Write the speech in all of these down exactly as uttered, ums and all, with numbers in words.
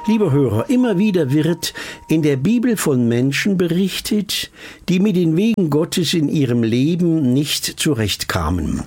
Liebe Hörer, immer wieder wird in der Bibel von Menschen berichtet, die mit den Wegen Gottes in ihrem Leben nicht zurechtkamen.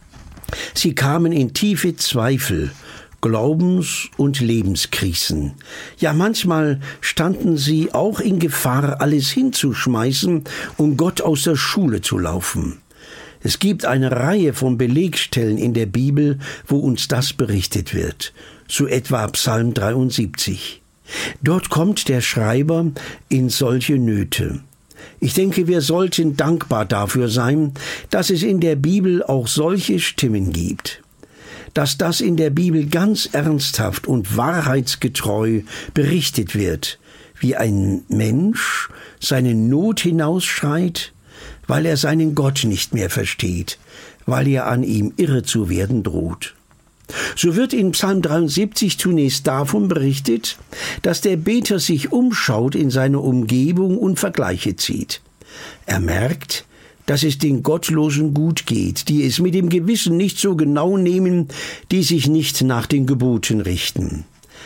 Sie kamen in tiefe Zweifel, Glaubens- und Lebenskrisen. Ja, manchmal standen sie auch in Gefahr, alles hinzuschmeißen, um Gott aus der Schule zu laufen. Es gibt eine Reihe von Belegstellen in der Bibel, wo uns das berichtet wird. So etwa Psalm dreiundsiebzig. Dort kommt der Schreiber in solche Nöte. Ich denke, wir sollten dankbar dafür sein, dass es in der Bibel auch solche Stimmen gibt. Dass das in der Bibel ganz ernsthaft und wahrheitsgetreu berichtet wird, wie ein Mensch seine Not hinausschreit, weil er seinen Gott nicht mehr versteht, weil er an ihm irre zu werden droht. So wird in Psalm dreiundsiebzig zunächst davon berichtet, dass der Beter sich umschaut in seiner Umgebung und Vergleiche zieht. Er merkt, dass es den Gottlosen gut geht, die es mit dem Gewissen nicht so genau nehmen, die sich nicht nach den Geboten richten.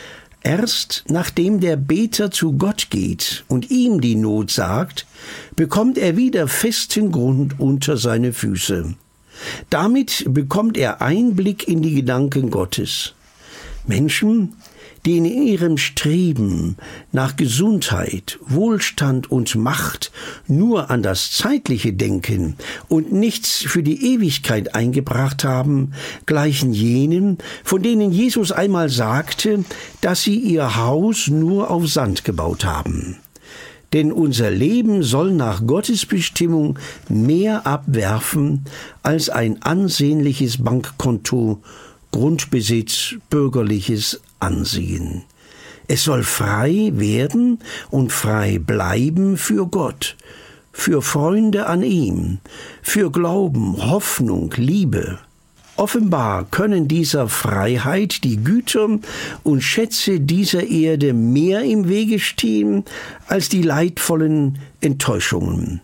Erst nachdem der Beter zu Gott geht und ihm die Not sagt, bekommt er wieder festen Grund unter seine Füße. Damit bekommt er Einblick in die Gedanken Gottes. Menschen, die in ihrem Streben nach Gesundheit, Wohlstand und Macht nur an das Zeitliche denken und nichts für die Ewigkeit eingebracht haben, gleichen jenen, von denen Jesus einmal sagte, dass sie ihr Haus nur auf Sand gebaut haben. Denn unser Leben soll nach Gottes Bestimmung mehr abwerfen als ein ansehnliches Bankkonto, Grundbesitz, bürgerliches Ansehen. Es soll frei werden und frei bleiben für Gott, für Freunde an ihm, für Glauben, Hoffnung, Liebe. Offenbar können dieser Freiheit die Güter und Schätze dieser Erde mehr im Wege stehen als die leidvollen Enttäuschungen.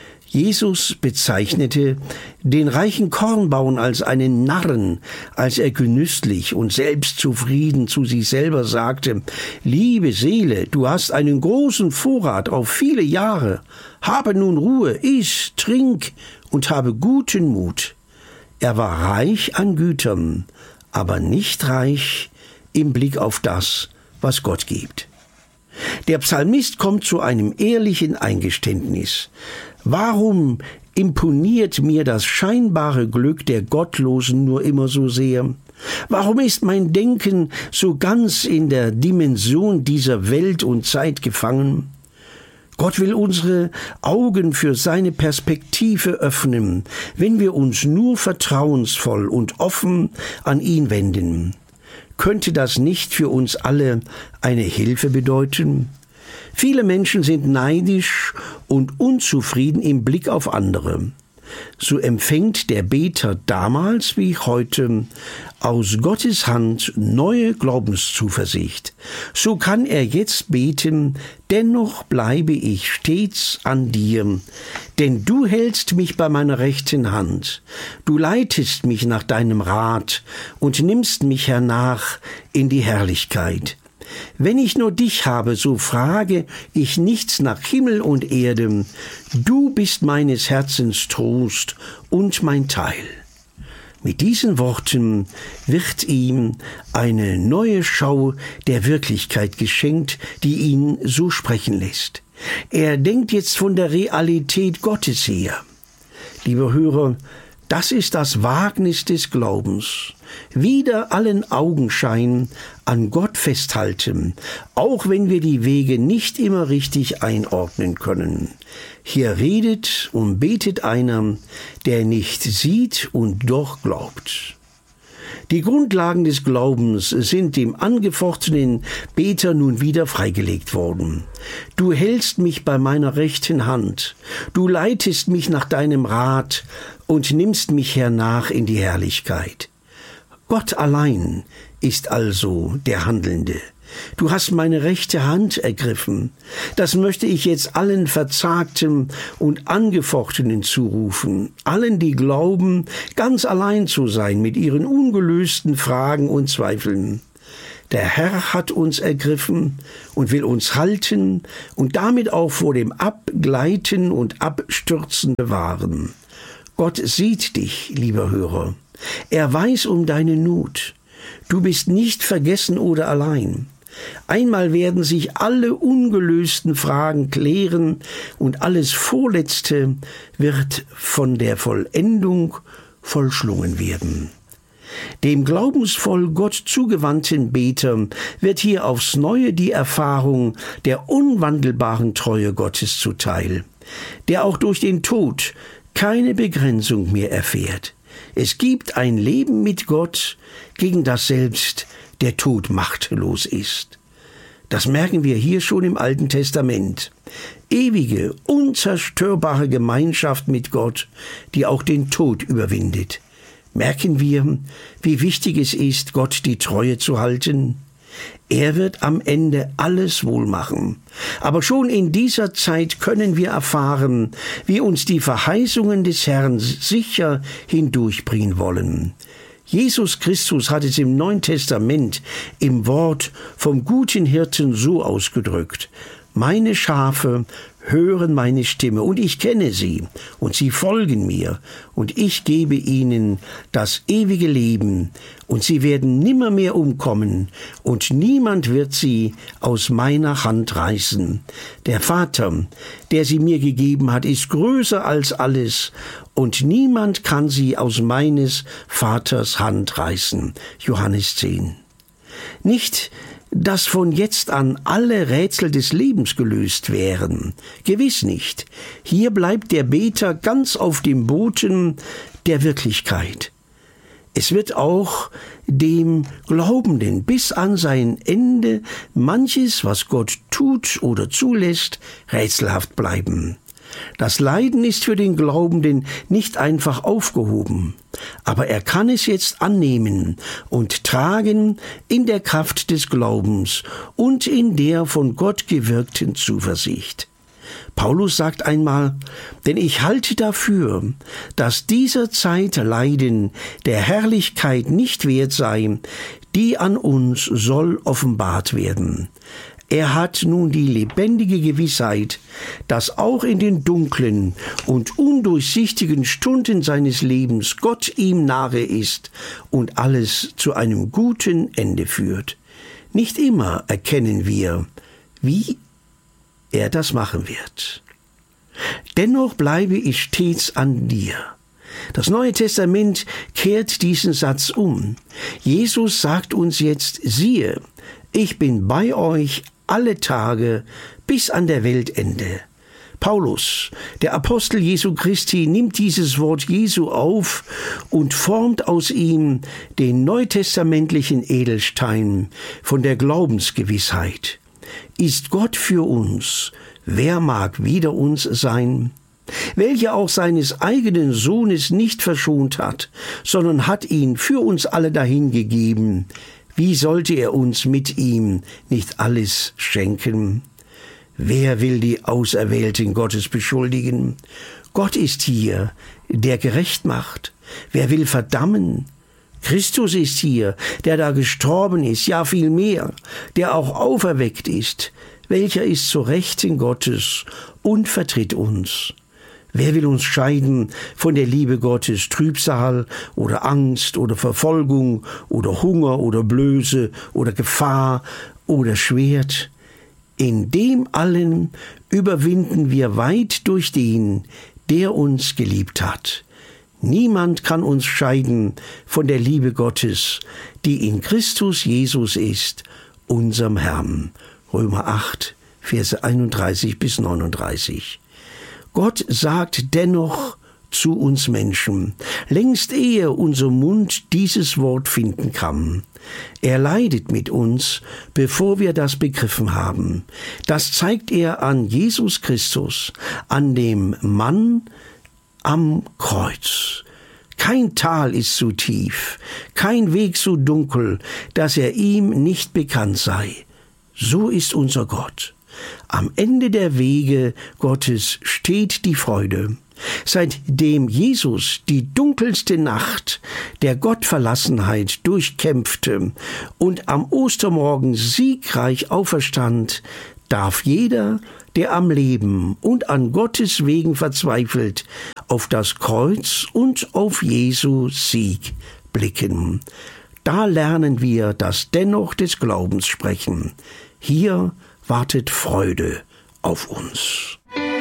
Jesus bezeichnete den reichen Kornbauern als einen Narren, als er genüsslich und selbstzufrieden zu sich selber sagte: »Liebe Seele, du hast einen großen Vorrat auf viele Jahre. Habe nun Ruhe, iss, trink und habe guten Mut.« Er war reich an Gütern, aber nicht reich im Blick auf das, was Gott gibt. Der Psalmist kommt zu einem ehrlichen Eingeständnis. Warum imponiert mir das scheinbare Glück der Gottlosen nur immer so sehr? Warum ist mein Denken so ganz in der Dimension dieser Welt und Zeit gefangen? Gott will unsere Augen für seine Perspektive öffnen, wenn wir uns nur vertrauensvoll und offen an ihn wenden. Könnte das nicht für uns alle eine Hilfe bedeuten? Viele Menschen sind neidisch und unzufrieden im Blick auf andere. So empfängt der Beter damals wie heute aus Gottes Hand neue Glaubenszuversicht. So kann er jetzt beten: Dennoch bleibe ich stets an dir, denn du hältst mich bei meiner rechten Hand. Du leitest mich nach deinem Rat und nimmst mich hernach in die Herrlichkeit. Wenn ich nur dich habe, so frage ich nichts nach Himmel und Erde. Du bist meines Herzens Trost und mein Teil. Mit diesen Worten wird ihm eine neue Schau der Wirklichkeit geschenkt, die ihn so sprechen lässt. Er denkt jetzt von der Realität Gottes her. Liebe Hörer, das ist das Wagnis des Glaubens. Wider allen Augenschein an Gott festhalten, auch wenn wir die Wege nicht immer richtig einordnen können. Hier redet und betet einer, der nicht sieht und doch glaubt. Die Grundlagen des Glaubens sind dem angefochtenen Beter nun wieder freigelegt worden. Du hältst mich bei meiner rechten Hand, du leitest mich nach deinem Rat und nimmst mich hernach in die Herrlichkeit. Gott allein ist also der Handelnde. Du hast meine rechte Hand ergriffen. Das möchte ich jetzt allen Verzagten und Angefochtenen zurufen, allen, die glauben, ganz allein zu sein mit ihren ungelösten Fragen und Zweifeln. Der Herr hat uns ergriffen und will uns halten und damit auch vor dem Abgleiten und Abstürzen bewahren. Gott sieht dich, lieber Hörer. Er weiß um deine Not. Du bist nicht vergessen oder allein. Einmal werden sich alle ungelösten Fragen klären und alles Vorletzte wird von der Vollendung vollschlungen werden. Dem glaubensvoll Gott zugewandten Beter wird hier aufs Neue die Erfahrung der unwandelbaren Treue Gottes zuteil, der auch durch den Tod keine Begrenzung mehr erfährt. Es gibt ein Leben mit Gott, gegen das selbst der Tod machtlos ist. Das merken wir hier schon im Alten Testament. Ewige, unzerstörbare Gemeinschaft mit Gott, die auch den Tod überwindet. Merken wir, wie wichtig es ist, Gott die Treue zu halten? Er wird am Ende alles wohl machen. Aber schon in dieser Zeit können wir erfahren, wie uns die Verheißungen des Herrn sicher hindurchbringen wollen. Jesus Christus hat es im Neuen Testament im Wort vom guten Hirten so ausgedrückt: Meine Schafe hören meine Stimme, und ich kenne sie, und sie folgen mir, und ich gebe ihnen das ewige Leben, und sie werden nimmermehr umkommen, und niemand wird sie aus meiner Hand reißen. Der Vater, der sie mir gegeben hat, ist größer als alles, und niemand kann sie aus meines Vaters Hand reißen. Johannes zehn. Nicht, dass von jetzt an alle Rätsel des Lebens gelöst wären. Gewiss nicht. Hier bleibt der Beter ganz auf dem Boden der Wirklichkeit. Es wird auch dem Glaubenden bis an sein Ende manches, was Gott tut oder zulässt, rätselhaft bleiben. Das Leiden ist für den Glaubenden nicht einfach aufgehoben, aber er kann es jetzt annehmen und tragen in der Kraft des Glaubens und in der von Gott gewirkten Zuversicht. Paulus sagt einmal: Denn ich halte dafür, dass dieser Zeit Leiden der Herrlichkeit nicht wert sei, die an uns soll offenbart werden. Er hat nun die lebendige Gewissheit, dass auch in den dunklen und undurchsichtigen Stunden seines Lebens Gott ihm nahe ist und alles zu einem guten Ende führt. Nicht immer erkennen wir, wie er das machen wird. Dennoch bleibe ich stets an dir. Das Neue Testament kehrt diesen Satz um. Jesus sagt uns jetzt: Siehe, ich bin bei euch alle Tage bis an der Weltende. Paulus, der Apostel Jesu Christi, nimmt dieses Wort Jesu auf und formt aus ihm den neutestamentlichen Edelstein von der Glaubensgewissheit. Ist Gott für uns, wer mag wider uns sein? Welcher auch seines eigenen Sohnes nicht verschont hat, sondern hat ihn für uns alle dahingegeben. Wie sollte er uns mit ihm nicht alles schenken? Wer will die Auserwählten Gottes beschuldigen? Gott ist hier, der gerecht macht. Wer will verdammen? Christus ist hier, der da gestorben ist, ja viel mehr, der auch auferweckt ist. Welcher ist zur Rechten Gottes und vertritt uns? Wer will uns scheiden von der Liebe Gottes? Trübsal oder Angst oder Verfolgung oder Hunger oder Blöße oder Gefahr oder Schwert? In dem allen überwinden wir weit durch den, der uns geliebt hat. Niemand kann uns scheiden von der Liebe Gottes, die in Christus Jesus ist, unserem Herrn. Römer acht, Verse einunddreißig bis neununddreißig. Gott sagt dennoch zu uns Menschen, längst ehe unser Mund dieses Wort finden kann. Er leidet mit uns, bevor wir das begriffen haben. Das zeigt er an Jesus Christus, an dem Mann am Kreuz. Kein Tal ist so tief, kein Weg so dunkel, dass er ihm nicht bekannt sei. So ist unser Gott. Am Ende der Wege Gottes steht die Freude. Seitdem Jesus die dunkelste Nacht der Gottverlassenheit durchkämpfte und am Ostermorgen siegreich auferstand, darf jeder, der am Leben und an Gottes Wegen verzweifelt, auf das Kreuz und auf Jesu Sieg blicken. Da lernen wir das Dennoch des Glaubens sprechen. Hier wartet Freude auf uns.